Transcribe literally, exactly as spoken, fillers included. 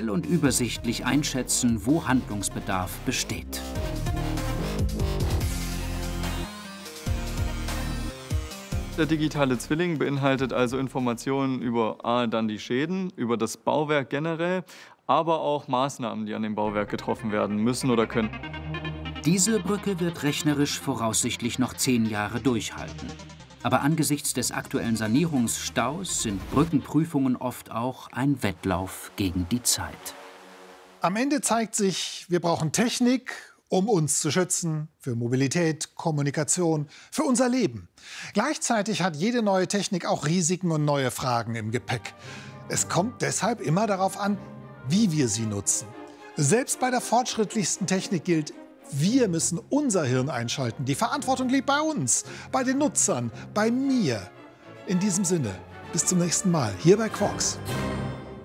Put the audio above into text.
schnell und übersichtlich einschätzen, wo Handlungsbedarf besteht. Der digitale Zwilling beinhaltet also Informationen über A, dann die Schäden, über das Bauwerk generell, aber auch Maßnahmen, die an dem Bauwerk getroffen werden müssen oder können. Diese Brücke wird rechnerisch voraussichtlich noch zehn Jahre durchhalten. Aber angesichts des aktuellen Sanierungsstaus sind Brückenprüfungen oft auch ein Wettlauf gegen die Zeit. Am Ende zeigt sich, wir brauchen Technik, um uns zu schützen, für Mobilität, Kommunikation, für unser Leben. Gleichzeitig hat jede neue Technik auch Risiken und neue Fragen im Gepäck. Es kommt deshalb immer darauf an, wie wir sie nutzen. Selbst bei der fortschrittlichsten Technik gilt, wir müssen unser Hirn einschalten. Die Verantwortung liegt bei uns, bei den Nutzern, bei mir. In diesem Sinne, bis zum nächsten Mal, hier bei Quarks.